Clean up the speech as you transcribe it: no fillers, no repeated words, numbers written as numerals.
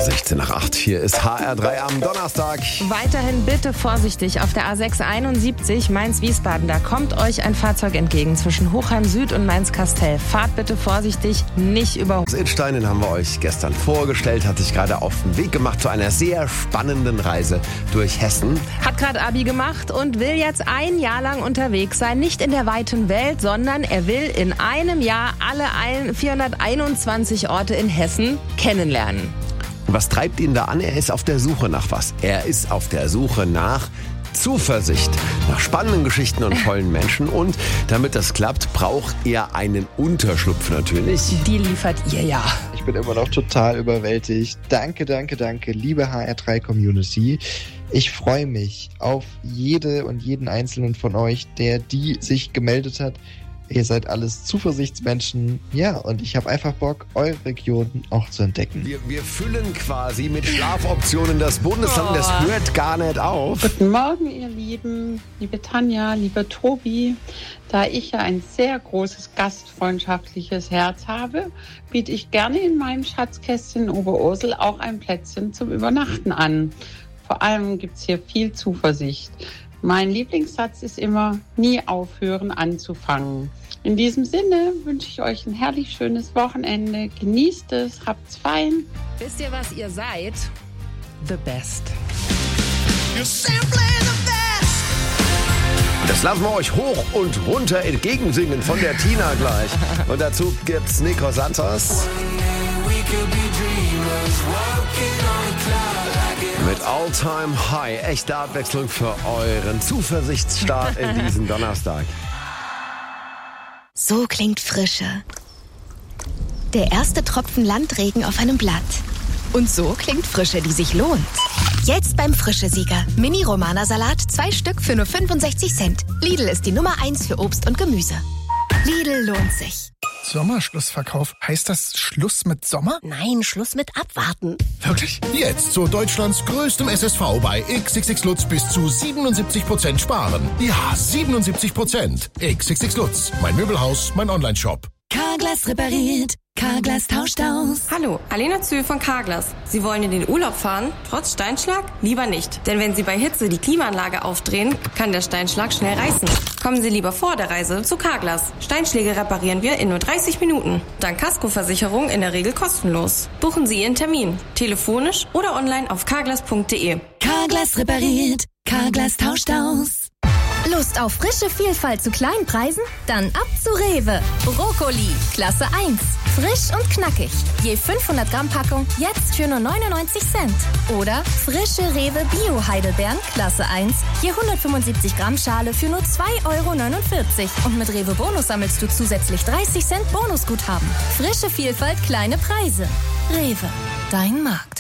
16 nach 8. Hier ist HR3 am Donnerstag. Weiterhin bitte vorsichtig auf der A671 Mainz-Wiesbaden. Da kommt euch ein Fahrzeug entgegen zwischen Hochheim Süd und Mainz-Kastel. Fahrt bitte vorsichtig, nicht überholen. Das Idstein, den haben wir euch gestern vorgestellt, hat sich gerade auf den Weg gemacht zu einer sehr spannenden Reise durch Hessen. Hat gerade Abi gemacht und will jetzt ein Jahr lang unterwegs sein. Nicht in der weiten Welt, sondern er will in einem Jahr alle 421 Orte in Hessen kennenlernen. Was treibt ihn da an? Er ist auf der Suche nach was? Er ist auf der Suche nach Zuversicht, nach spannenden Geschichten und tollen Menschen. Und damit das klappt, braucht er einen Unterschlupf natürlich. Die liefert ihr ja. Ich bin immer noch total überwältigt. Danke, liebe HR3-Community. Ich freue mich auf jede und jeden einzelnen von euch, die sich gemeldet hat. Ihr seid alles Zuversichtsmenschen. Ja, und ich habe einfach Bock, eure Region auch zu entdecken. Wir füllen quasi mit Schlafoptionen das Bundesland. Das hört gar nicht auf. Guten Morgen, ihr Lieben. Liebe Tanja, lieber Tobi. Da ich ja ein sehr großes gastfreundschaftliches Herz habe, biete ich gerne in meinem Schatzkästchen in Oberursel auch ein Plätzchen zum Übernachten an. Vor allem gibt es hier viel Zuversicht. Mein Lieblingssatz ist immer, nie aufhören anzufangen. In diesem Sinne wünsche ich euch ein herrlich schönes Wochenende. Genießt es, habt's fein. Wisst ihr, was ihr seid? The best. Das lassen wir euch hoch und runter entgegensingen von der Tina gleich. Und dazu gibt's Nico Santos mit All Time High. Echte Abwechslung für euren Zuversichtsstart in diesen Donnerstag. So klingt Frische. Der erste Tropfen Landregen auf einem Blatt. Und so klingt Frische, die sich lohnt. Jetzt beim Frische-Sieger. Mini-Romana-Salat, 2 Stück für nur 65 Cent. Lidl ist die Nummer 1 für Obst und Gemüse. Lidl lohnt sich. Sommerschlussverkauf. Heißt das Schluss mit Sommer? Nein, Schluss mit Abwarten. Wirklich? Jetzt zu Deutschlands größtem SSV bei XXX Lutz bis zu 77% sparen. Ja, 77%. XXX Lutz. Mein Möbelhaus, mein Onlineshop. Carglass repariert. Carglass tauscht aus. Hallo, Alena Zühl von Carglass. Sie wollen in den Urlaub fahren? Trotz Steinschlag? Lieber nicht. Denn wenn Sie bei Hitze die Klimaanlage aufdrehen, kann der Steinschlag schnell reißen. Kommen Sie lieber vor der Reise zu Carglass. Steinschläge reparieren wir in nur 30 Minuten. Dank Kaskoversicherung in der Regel kostenlos. Buchen Sie Ihren Termin. Telefonisch oder online auf carglass.de. Carglass repariert. Carglass tauscht aus. Lust auf frische Vielfalt zu kleinen Preisen? Dann ab zu Rewe. Brokkoli, Klasse 1. Frisch und knackig. Je 500 Gramm Packung, jetzt für nur 99 Cent. Oder frische Rewe Bio-Heidelbeeren, Klasse 1. Je 175 Gramm Schale für nur 2,49 €. Und mit Rewe Bonus sammelst du zusätzlich 30 Cent Bonusguthaben. Frische Vielfalt, kleine Preise. Rewe, dein Markt.